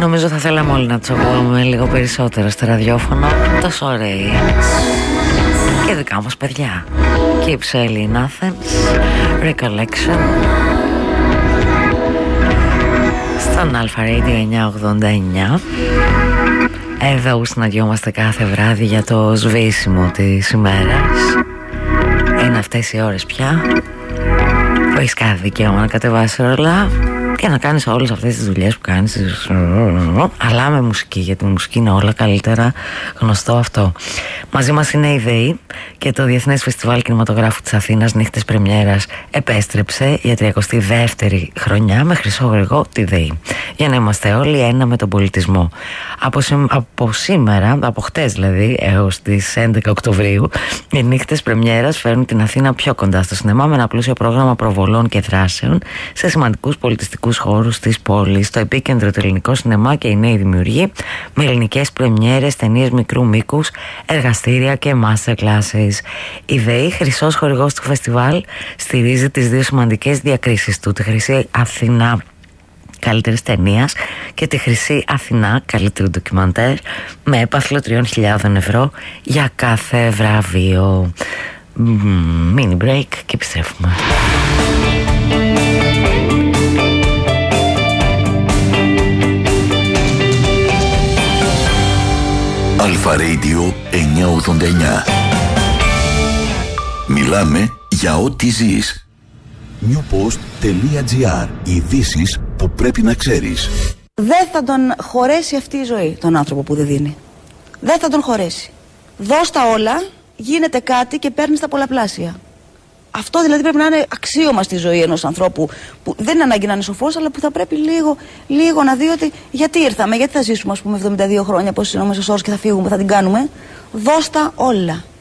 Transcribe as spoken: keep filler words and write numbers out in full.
Νομίζω θα θέλαμε όλοι να τους ακούμε λίγο περισσότερο στο ραδιόφωνο. Τόσο ωραίοι και δικά μας παιδιά. Keep Sailing in Athens, Recollection, στον Alpha Radio εννιακόσια ογδόντα εννιά. Εδώ συναντιόμαστε κάθε βράδυ για το σβήσιμο της ημέρας. Είναι αυτές οι ώρες πια που έχεις κάθε δικαίωμα να κατεβάσεις όλα και να κάνεις όλες αυτές τις δουλειές που κάνεις, αλλά με μουσική, γιατί η μουσική είναι όλα καλύτερα, γνωστό αυτό. Μαζί μας είναι η ΔΕΗ και το Διεθνές Φεστιβάλ Κινηματογράφου της Αθήνας Νύχτες Πρεμιέρας επέστρεψε για τριακοστή δεύτερη χρονιά με χρυσό γρηγό τη ΔΕΗ, για να είμαστε όλοι ένα με τον πολιτισμό. Από, σή, από σήμερα, από χτες δηλαδή, έως τις έντεκα Οκτωβρίου, οι Νύχτες Πρεμιέρας φέρνουν την Αθήνα πιο κοντά στο σινεμά με ένα πλούσιο πρόγραμμα προβολών και δράσεων σε σημαντικούς πολιτιστικούς χώρους της πόλης. Στο επίκεντρο του ελληνικό σινεμά και οι νέοι δημιουργοί με ελληνικές πρεμιέρες, ταινίες μικρού μήκους, εργαστήρια και master classes. Η ΔΕΗ, χρυσός χορηγός του φεστιβάλ, στηρίζει τις δύο σημαντικές διακρίσεις του, τη Χρυσή Αθηνά καλύτερης ταινίας και τη Χρυσή Αθηνά καλύτερου ντοκιμαντέρ, με έπαθλο τριών χιλιάδων ευρώ για κάθε βραβείο. Mini break και επιστρέφουμε. Alpha Radio εννιακόσια ογδόντα εννιά. Μιλάμε για ό,τι ζεις. newpost τελεία gr. Ειδήσεις που πρέπει να ξέρεις. Δεν θα τον χωρέσει αυτή η ζωή τον άνθρωπο που δεν δίνει. Δεν θα τον χωρέσει. Δώσ' τα όλα, γίνεται κάτι και παίρνεις τα πολλαπλάσια. Αυτό δηλαδή πρέπει να είναι αξίωμα στη ζωή ενός ανθρώπου που δεν είναι ανάγκη να είναι σοφός, αλλά που θα πρέπει λίγο, λίγο να δει ότι γιατί ήρθαμε, γιατί θα ζήσουμε ας πούμε εβδομήντα δύο χρόνια, πόσος είναι ο μέσος όρος και θα φύγουμε, θα την κάνουμε. Δώσ' τα όλα.